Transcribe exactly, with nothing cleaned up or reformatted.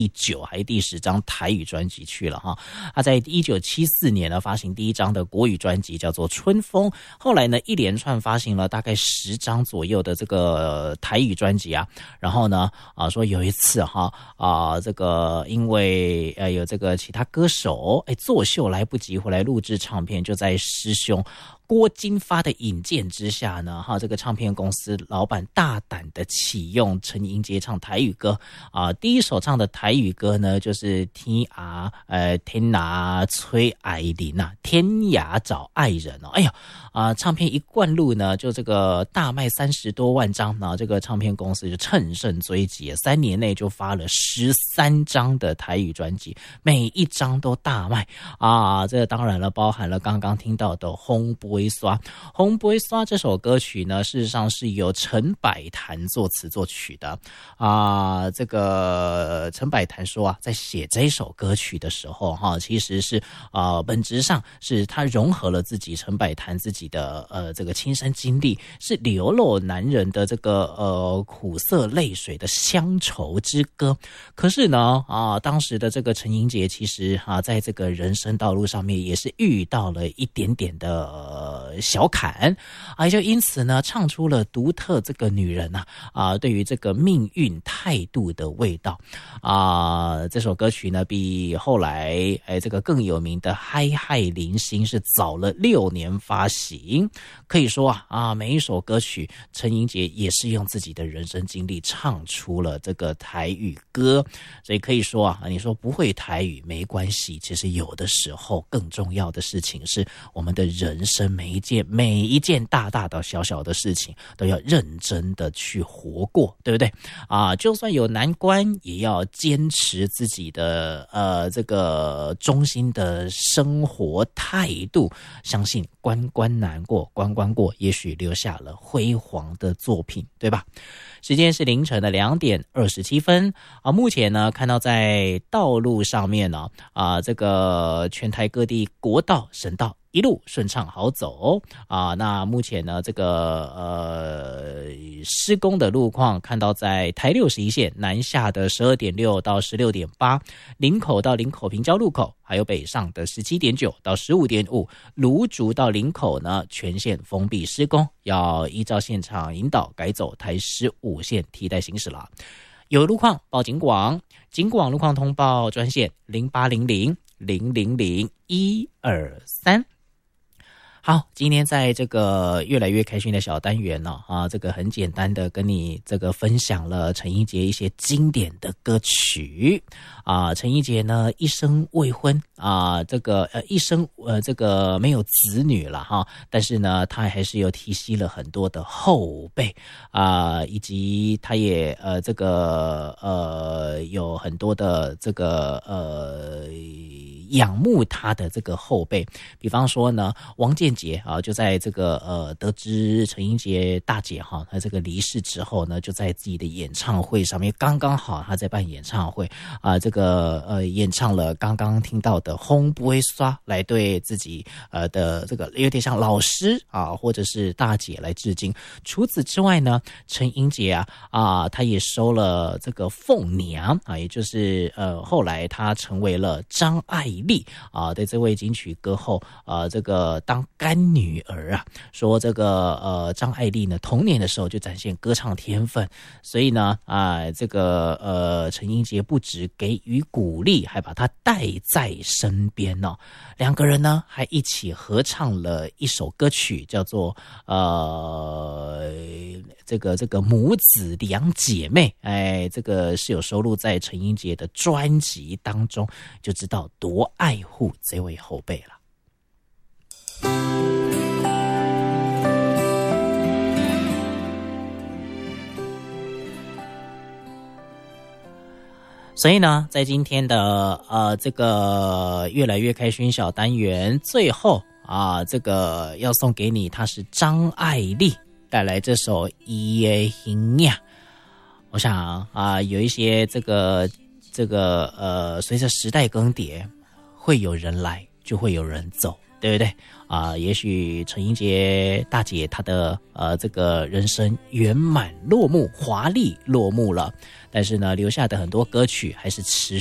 第九还是第十张台语专辑去了哈。他在一九七四年呢发行第一张的国语专辑叫做《春风》，后来呢一连串发行了大概十张左右的这个台语专辑啊。然后呢啊说有一次哈啊这个因为呃有这个其他歌手哎作秀来不及回来录制唱片，就在师兄郭金发的引荐之下呢，哈，这个唱片公司老板大胆的启用陈英杰唱台语歌啊、呃，第一首唱的台语歌呢，就是天涯呃天涯催爱人啊，天涯找爱人哦，哎呀啊、呃，唱片一灌录呢，就这个大卖三十多万张呢，这个唱片公司就乘胜追击，三年内就发了十三张的台语专辑，每一张都大卖啊，这当然了，包含了刚刚听到的红波。红不会刷这首歌曲呢，事实上是由陈百潭作词作曲的啊、呃。这个陈百潭说啊，在写这首歌曲的时候哈，其实是啊、呃，本质上是他融合了自己陈百潭自己的呃这个亲身经历，是流露男人的这个呃苦涩泪水的乡愁之歌。可是呢啊、呃，当时的这个陈英杰其实啊，在这个人生道路上面也是遇到了一点点的。呃小坎啊，就因此呢，唱出了独特这个女人啊啊，对于这个命运态度的味道啊。这首歌曲呢，比后来哎这个更有名的《嗨嗨零星》是早了六年发行。可以说啊啊，每一首歌曲，陈英杰也是用自己的人生经历唱出了这个台语歌。所以可以说啊，你说不会台语没关系，其实有的时候更重要的事情是我们的人生。每一件每一件大大的小小的事情都要认真的去活过，对不对啊？就算有难关，也要坚持自己的呃这个中心的生活态度。相信关关难过，关关过，也许留下了辉煌的作品，对吧？时间是凌晨的两点二十七分啊。目前呢，看到在道路上面呢啊，这个全台各地国道、省道。一路顺畅好走啊！那目前呢，这个呃施工的路况，看到在台六十一线南下的十二点六到十六点八，林口到林口平交路口，还有北上的十七点九到十五点五，芦竹到林口呢全线封闭施工，要依照现场引导改走台十五线替代行驶了。有路况报警广，警广路况通报专线零八零零零零零一二三。好，今天在这个越来越开心的小单元呢、啊，这个很简单的跟你这个分享了陈英杰一些经典的歌曲啊。陈英杰呢一生未婚啊，这个呃一生呃这个没有子女了哈，但是呢他还是有提携了很多的后辈啊，以及他也呃这个呃有很多的这个呃仰慕他的这个后辈，比方说呢王建杰啊，就在这个呃得知陈英杰大姐哈她这个离世之后呢，就在自己的演唱会上面，刚刚好她在办演唱会啊、呃，这个呃演唱了刚刚听到的《红不会刷》，来对自己呃的这个有点像老师啊或者是大姐来致敬。除此之外呢，陈英杰啊啊她也收了这个凤娘啊，也就是呃后来她成为了张爱丽啊的这位金曲歌后啊，这个当干女儿啊，说这个呃张爱丽呢童年的时候就展现歌唱天分，所以呢啊这个呃陈英杰不只给予鼓励，还把她带在身边哦。两个人呢还一起合唱了一首歌曲，叫做呃这个这个母子两姐妹，哎，这个是有收录在陈英杰的专辑当中，就知道多爱护这位后辈了。所以呢，在今天的呃这个越来越开心小单元最后啊，这个要送给你，他是张爱丽带来这首《伊的形影》。我想啊，有一些这个这个呃，随着时代更迭，会有人来，就会有人走。 对不对啊？也许陈英杰大姐她的呃这个人生圆满落幕，华丽落幕了，但是呢，留下的很多歌曲还是持